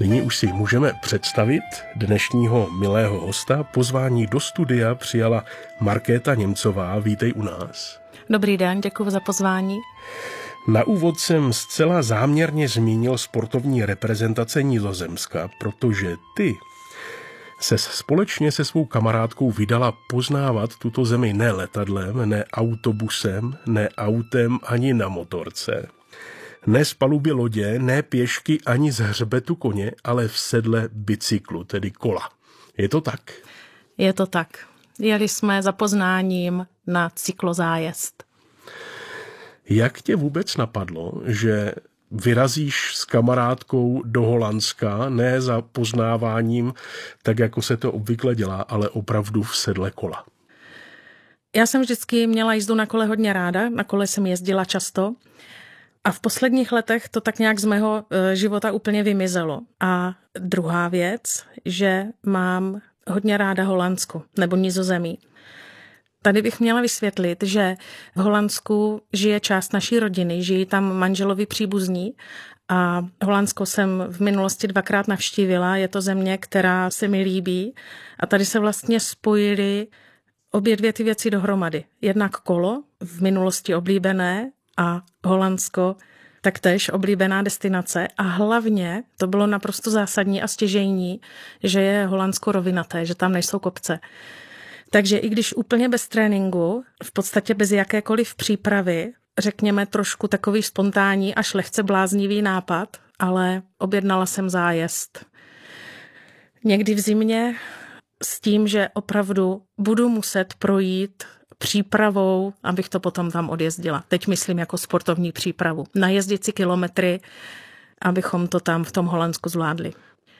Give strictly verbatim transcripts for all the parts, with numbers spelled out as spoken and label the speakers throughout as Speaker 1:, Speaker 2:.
Speaker 1: Nyní už si můžeme představit dnešního milého hosta. Pozvání do studia přijala Markéta Němcová. Vítej u nás.
Speaker 2: Dobrý den, děkuji za pozvání.
Speaker 1: Na úvod jsem zcela záměrně zmínil sportovní reprezentace Nizozemska, protože ty se společně se svou kamarádkou vydala poznávat tuto zemi ne letadlem, ne autobusem, ne autem ani na motorce. Ne z paluby lodě, ne pěšky ani z hřbetu koně, ale v sedle bicyklu, tedy kola. Je to tak?
Speaker 2: Je to tak. Jeli jsme za poznáním na cyklozájezd.
Speaker 1: Jak tě vůbec napadlo, že vyrazíš s kamarádkou do Holandska, ne za poznáváním, tak jako se to obvykle dělá, ale opravdu v sedle kola?
Speaker 2: Já jsem vždycky měla jízdu na kole hodně ráda, na kole jsem jezdila často a v posledních letech to tak nějak z mého života úplně vymizelo. A druhá věc, že mám hodně ráda Holandsko nebo Nizozemí. Tady bych měla vysvětlit, že v Holandsku žije část naší rodiny, žijí tam manželovi příbuzní a Holandsko jsem v minulosti dvakrát navštívila. Je to země, která se mi líbí a tady se vlastně spojily obě dvě ty věci dohromady. Jednak kolo, v minulosti oblíbené, a Holandsko taktéž oblíbená destinace a hlavně to bylo naprosto zásadní a stěžejní, že je Holandsko rovinaté, že tam nejsou kopce. Takže i když úplně bez tréninku, v podstatě bez jakékoliv přípravy, řekněme trošku takový spontánní až lehce bláznivý nápad, ale objednala jsem zájezd. Někdy v zimě s tím, že opravdu budu muset projít přípravou, abych to potom tam odjezdila. Teď myslím jako sportovní přípravu. Najezdit si kilometry, abychom to tam v tom Holandsku zvládli.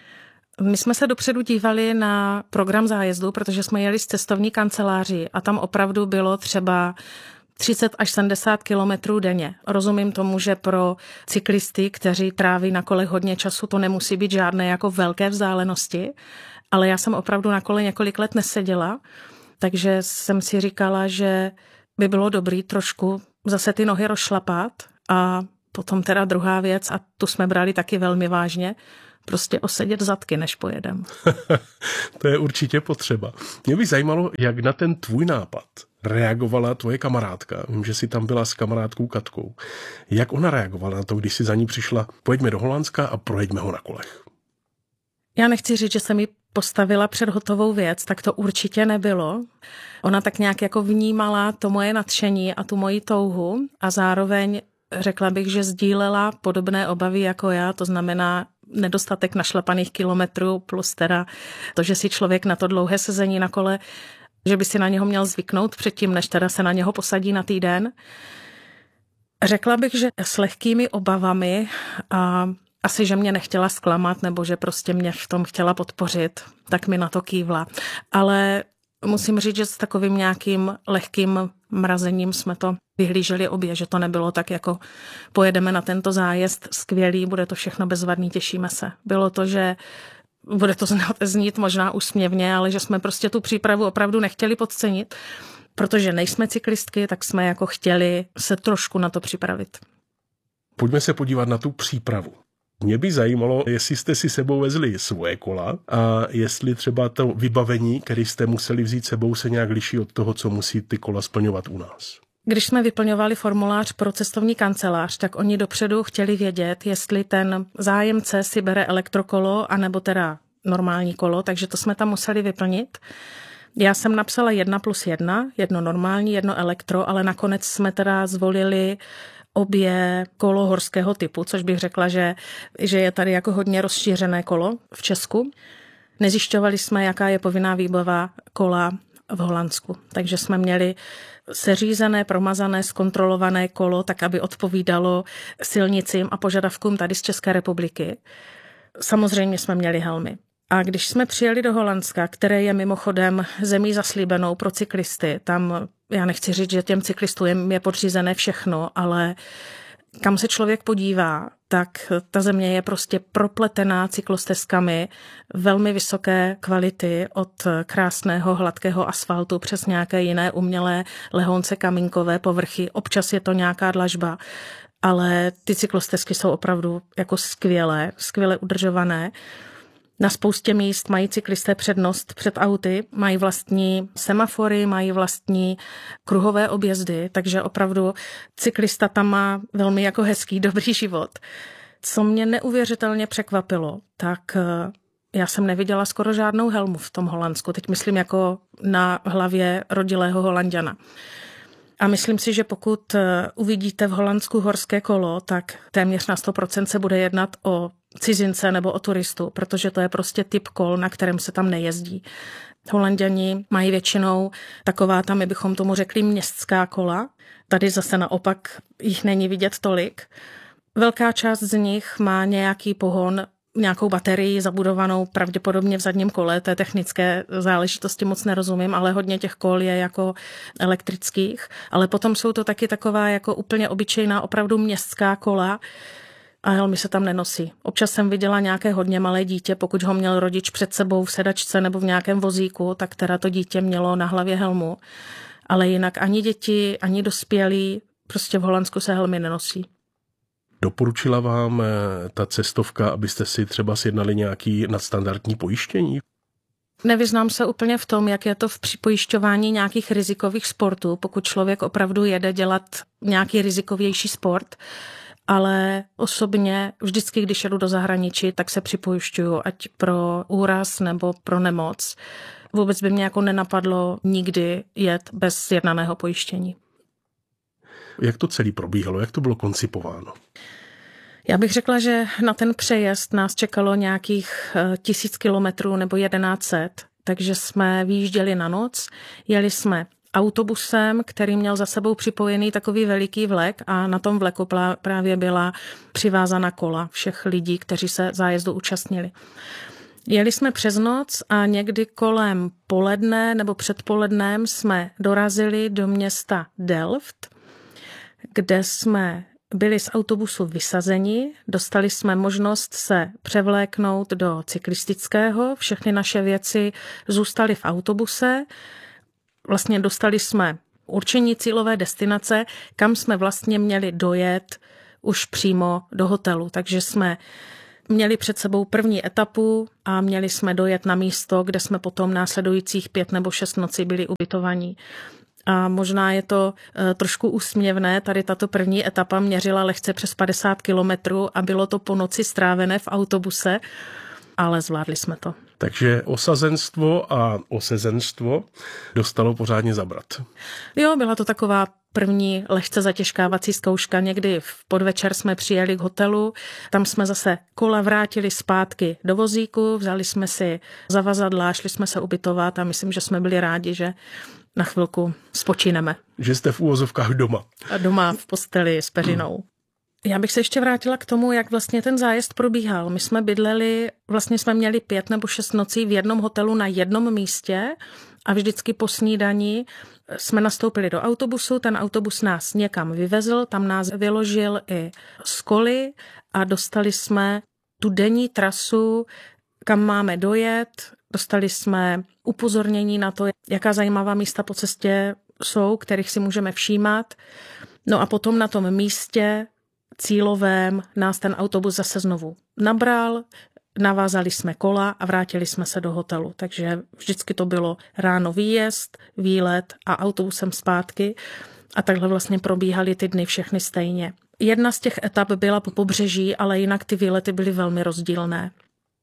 Speaker 2: My jsme se dopředu dívali na program zájezdu, protože jsme jeli z cestovní kanceláří a tam opravdu bylo třeba třicet až sedmdesát kilometrů denně. Rozumím tomu, že pro cyklisty, kteří tráví na kolech hodně času, to nemusí být žádné jako velké vzdálenosti, ale já jsem opravdu na kole několik let neseděla, takže jsem si říkala, že by bylo dobrý trošku zase ty nohy rozšlapat a potom teda druhá věc, a tu jsme brali taky velmi vážně, prostě osedět zadky, než pojedem.
Speaker 1: To je určitě potřeba. Mě by zajímalo, jak na ten tvůj nápad reagovala tvoje kamarádka. Vím, že jsi tam byla s kamarádkou Katkou. Jak ona reagovala na to, když jsi za ní přišla, pojďme do Holandska a projeďme ho na kolech?
Speaker 2: Já nechci říct, že se mi postavila před hotovou věc, tak to určitě nebylo. Ona tak nějak jako vnímala to moje nadšení a tu moji touhu a zároveň řekla bych, že sdílela podobné obavy jako já, to znamená nedostatek našlapaných kilometrů plus teda to, že si člověk na to dlouhé sezení na kole, že by si na něho měl zvyknout předtím, než teda se na něho posadí na týden. Řekla bych, že s lehkými obavami a asi, že mě nechtěla zklamat nebo že prostě mě v tom chtěla podpořit, tak mi na to kývla. Ale musím říct, že s takovým nějakým lehkým mrazením jsme to vyhlíželi obě, že to nebylo tak jako pojedeme na tento zájezd, skvělý, bude to všechno bezvadný, těšíme se. Bylo to, že bude to znít možná úsměvně, ale že jsme prostě tu přípravu opravdu nechtěli podcenit, protože nejsme cyklistky, tak jsme jako chtěli se trošku na to připravit.
Speaker 1: Pojďme se podívat na tu přípravu. Mě by zajímalo, jestli jste si sebou vezli svoje kola a jestli třeba to vybavení, které jste museli vzít sebou, se nějak liší od toho, co musí ty kola splňovat u nás.
Speaker 2: Když jsme vyplňovali formulář pro cestovní kancelář, tak oni dopředu chtěli vědět, jestli ten zájemce si bere elektrokolo anebo teda normální kolo, takže to jsme tam museli vyplnit. Já jsem napsala jedna plus jedna, jedno normální, jedno elektro, ale nakonec jsme teda zvolili obě kolo horského typu, což bych řekla, že, že je tady jako hodně rozšířené kolo v Česku. Nezjišťovali jsme, jaká je povinná výbava kola v Holandsku. Takže jsme měli seřízené, promazané, zkontrolované kolo, tak aby odpovídalo silnicím a požadavkům tady z České republiky. Samozřejmě jsme měli helmy. A když jsme přijeli do Holandska, které je mimochodem zemí zaslíbenou pro cyklisty, tam já nechci říct, že těm cyklistům je podřízené všechno, ale kam se člověk podívá, tak ta země je prostě propletená cyklostezkami velmi vysoké kvality od krásného hladkého asfaltu přes nějaké jiné umělé lehonce kamínkové povrchy. Občas je to nějaká dlažba. ale ty cyklostezky jsou opravdu jako skvělé, skvěle udržované. Na spoustě míst mají cyklisté přednost před auty, mají vlastní semafory, mají vlastní kruhové objezdy, takže opravdu cyklista tam má velmi jako hezký, dobrý život. Co mě neuvěřitelně překvapilo, tak já jsem neviděla skoro žádnou helmu v tom Holandsku. Teď myslím jako na hlavě rodilého Holanďana. A myslím si, že pokud uvidíte v Holandsku horské kolo, tak téměř na sto procent se bude jednat o cizince nebo o turistu, protože to je prostě typ kol, na kterém se tam nejezdí. Holanďani mají většinou taková tam, my bychom tomu řekli, městská kola. Tady zase naopak jich není vidět tolik. Velká část z nich má nějaký pohon, nějakou baterii zabudovanou pravděpodobně v zadním kole, té technické záležitosti moc nerozumím, ale hodně těch kol je jako elektrických, ale potom jsou to taky taková jako úplně obyčejná opravdu městská kola a helmy se tam nenosí. Občas jsem viděla nějaké hodně malé dítě, pokud ho měl rodič před sebou v sedačce nebo v nějakém vozíku, tak teda to dítě mělo na hlavě helmu, ale jinak ani děti, ani dospělí, prostě v Holandsku se helmy nenosí.
Speaker 1: Doporučila vám ta cestovka, abyste si třeba sjednali nějaký nadstandardní pojištění?
Speaker 2: Nevyznám se úplně v tom, jak je to v připojišťování nějakých rizikových sportů, pokud člověk opravdu jede dělat nějaký rizikovější sport, ale osobně vždycky, když jedu do zahraničí, tak se připojišťuju, ať pro úraz nebo pro nemoc. Vůbec by mě jako nenapadlo nikdy jet bez sjednaného pojištění.
Speaker 1: Jak to celé probíhalo? Jak to bylo koncipováno?
Speaker 2: Já bych řekla, že na ten přejezd nás čekalo nějakých tisíc kilometrů nebo jedenáct set, takže jsme vyjížděli na noc, jeli jsme autobusem, který měl za sebou připojený takový veliký vlek a na tom vleku právě byla přivázána kola všech lidí, kteří se zájezdu účastnili. Jeli jsme přes noc a někdy kolem poledne nebo předpolednem jsme dorazili do města Delft, kde jsme byli z autobusu vysazeni, dostali jsme možnost se převléknout do cyklistického, všechny naše věci zůstaly v autobuse, vlastně dostali jsme určení cílové destinace, kam jsme vlastně měli dojet už přímo do hotelu, takže jsme měli před sebou první etapu a měli jsme dojet na místo, kde jsme potom následujících pět nebo šest nocí byli ubytovaní. A možná je to e, trošku úsměvné, tady tato první etapa měřila lehce přes padesát kilometrů a bylo to po noci strávené v autobuse, ale zvládli jsme to.
Speaker 1: Takže osazenstvo a osezenstvo dostalo pořádně zabrat.
Speaker 2: Jo, byla to taková první lehce zatěžkávací zkouška. Někdy v podvečer jsme přijeli k hotelu, tam jsme zase kola vrátili zpátky do vozíku, vzali jsme si zavazadla, šli jsme se ubytovat a myslím, že jsme byli rádi, že na chvilku spočineme.
Speaker 1: Že jste v úvozovkách doma.
Speaker 2: A doma v posteli s peřinou. Já bych se ještě vrátila k tomu, jak vlastně ten zájezd probíhal. My jsme bydleli, vlastně jsme měli pět nebo šest nocí v jednom hotelu na jednom místě a vždycky po snídani jsme nastoupili do autobusu, ten autobus nás někam vyvezl, tam nás vyložil i z koly a dostali jsme tu denní trasu, kam máme dojet, dostali jsme upozornění na to, jaká zajímavá místa po cestě jsou, kterých si můžeme všímat. No a potom na tom místě cílovém nás ten autobus zase znovu nabral, navázali jsme kola a vrátili jsme se do hotelu. Takže vždycky to bylo ráno výjezd, výlet a autobusem zpátky a takhle vlastně probíhaly ty dny všechny stejně. Jedna z těch etap byla po pobřeží, ale jinak ty výlety byly velmi rozdílné.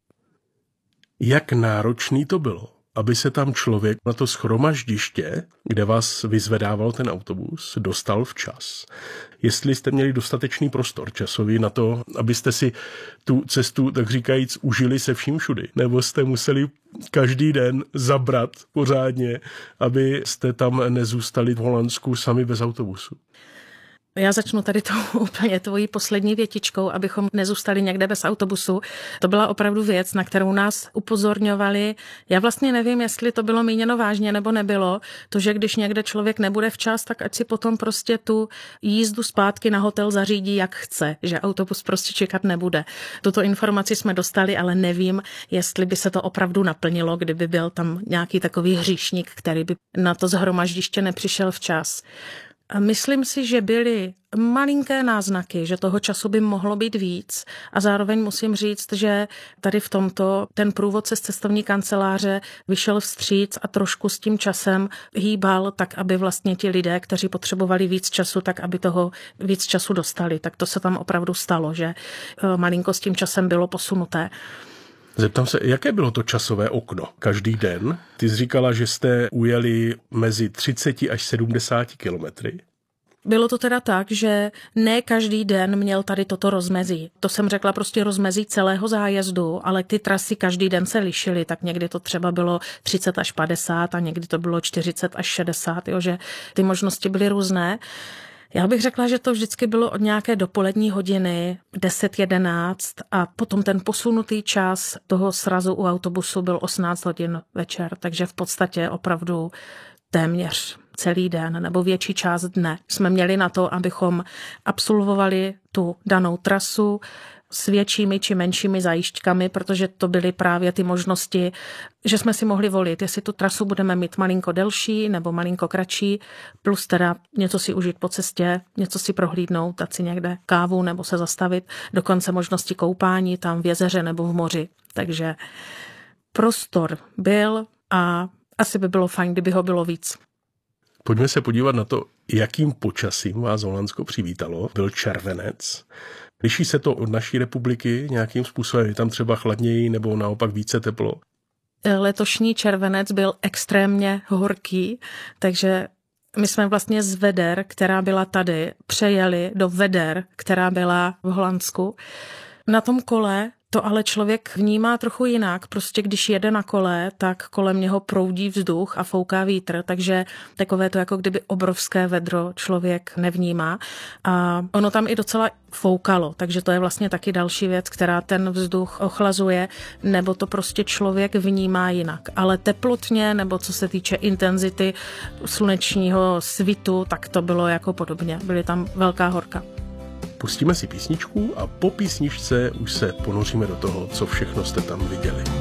Speaker 1: Jak náročný to bylo, aby se tam člověk na to shromaždiště, kde vás vyzvedával ten autobus, dostal včas? Jestli jste měli dostatečný prostor časový na to, abyste si tu cestu, tak říkajíc, užili se vším všudy, nebo jste museli každý den zabrat pořádně, abyste tam nezůstali v Holandsku sami bez autobusu?
Speaker 2: Já začnu tady tou úplně tvojí poslední větičkou, abychom nezůstali někde bez autobusu. To byla opravdu věc, na kterou nás upozorňovali. Já vlastně nevím, jestli to bylo míněno vážně nebo nebylo. To, že když někde člověk nebude včas, tak ať si potom prostě tu jízdu zpátky na hotel zařídí, jak chce, že autobus prostě čekat nebude. Tuto informaci jsme dostali, ale nevím, jestli by se to opravdu naplnilo, kdyby byl tam nějaký takový hříšník, který by na to shromaždiště nepřišel včas. Myslím si, že byly malinké náznaky, že toho času by mohlo být víc a zároveň musím říct, že tady v tomto ten průvodce z cestovní kanceláře vyšel vstříc a trošku s tím časem hýbal tak, aby vlastně ti lidé, kteří potřebovali víc času, tak aby toho víc času dostali. Tak to se tam opravdu stalo, že malinko s tím časem bylo posunuté.
Speaker 1: Zeptám se, jaké bylo to časové okno každý den? Ty jsi říkala, že jste ujeli mezi třicet až sedmdesát kilometry.
Speaker 2: Bylo to teda tak, že ne každý den měl tady toto rozmezí. To jsem řekla prostě rozmezí celého zájezdu, ale ty trasy každý den se lišily, tak někdy to třeba bylo třicet až padesát a někdy to bylo čtyřicet až šedesát, jo, že ty možnosti byly různé. Já bych řekla, že to vždycky bylo od nějaké dopolední hodiny, deset jedenáct a potom ten posunutý čas toho srazu u autobusu byl osmnáct hodin večer, takže v podstatě opravdu téměř celý den nebo větší část dne jsme měli na to, abychom absolvovali tu danou trasu s většími či menšími zajížďkami, protože to byly právě ty možnosti, že jsme si mohli volit, jestli tu trasu budeme mít malinko delší nebo malinko kratší, plus teda něco si užít po cestě, něco si prohlídnout, dát si někde kávu nebo se zastavit, dokonce možnosti koupání tam v jezeře nebo v moři. Takže prostor byl a asi by bylo fajn, kdyby ho bylo víc.
Speaker 1: Pojďme se podívat na to, jakým počasím vás Holandsko přivítalo. Byl červenec. Liší se to od naší republiky nějakým způsobem? Je tam třeba chladněji nebo naopak více teplo?
Speaker 2: Letošní červenec byl extrémně horký, takže my jsme vlastně z veder, která byla tady, přejeli do veder, která byla v Holandsku. Na tom kole to ale člověk vnímá trochu jinak. Prostě když jede na kole, tak kolem něho proudí vzduch a fouká vítr, takže takové to jako kdyby obrovské vedro člověk nevnímá. A ono tam i docela foukalo, takže to je vlastně taky další věc, která ten vzduch ochlazuje, nebo to prostě člověk vnímá jinak. Ale teplotně, nebo co se týče intenzity slunečního svitu, tak to bylo jako podobně. Byly tam velká horka.
Speaker 1: Pustíme si písničku a po písničce už se ponoříme do toho, co všechno jste tam viděli.